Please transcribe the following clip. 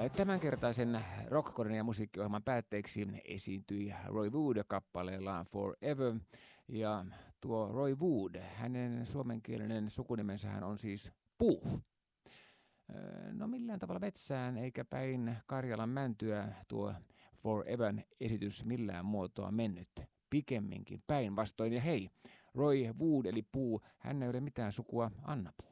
Tämänkertaisen rockkorin ja musiikkiohjelman päätteeksi esiintyi Roy Wood kappaleellaan Forever. Ja tuo Roy Wood, hänen suomenkielinen sukunimensähän on siis Puu. No millään tavalla metsään eikä päin Karjalan mäntyä tuo Forever esitys millään muotoa mennyt. Pikemminkin päinvastoin. Ja hei, Roy Wood eli Puu, hän ei ole mitään sukua Anna Puu.